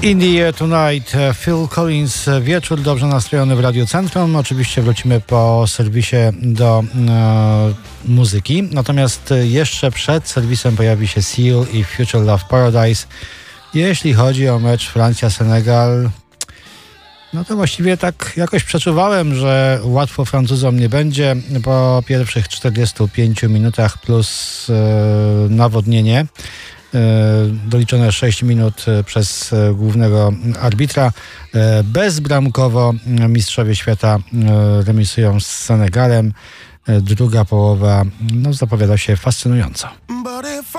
In the Air Tonight, Phil Collins, wieczór dobrze nastrojony w Radio Centrum. Oczywiście wrócimy po serwisie do muzyki. Natomiast jeszcze przed serwisem pojawi się Seal i Future Love Paradise. Jeśli chodzi o mecz Francja-Senegal, no to właściwie tak jakoś przeczuwałem, że łatwo Francuzom nie będzie. Po pierwszych 45 minutach plus nawodnienie, doliczone 6 minut przez głównego arbitra. Bezbramkowo mistrzowie świata remisują z Senegalem. Druga połowa zapowiada się fascynująco.